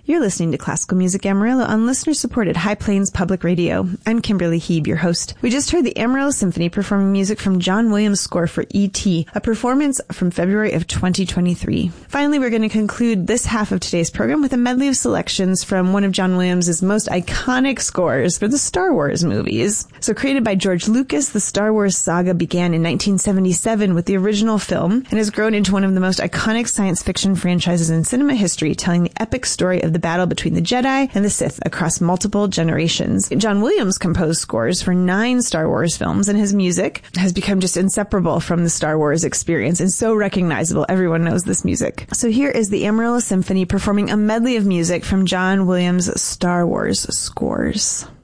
You're listening to Classical Music Amarillo on listener-supported High Plains Public Radio. I'm Kimberly Heeb, your host. We just heard the Amarillo Symphony performing music from John Williams' score for E.T., a performance from February of 2023. Finally, we're going to conclude this half of today's program with a medley of selections from one of John Williams' most iconic scores for the Star Wars movies. So created by George Lucas, the Star Wars saga began in 1977 with the original film and has grown into one of the most iconic science fiction franchises in cinema history, telling the epic story of the battle between the Jedi and the Sith across multiple generations. John Williams composed scores for 9 Star Wars films, and his music has become just inseparable from the Star Wars experience and so recognizable. Everyone knows this music. So here is the Amarillo Symphony performing a medley of music from John Williams' Star Wars scores.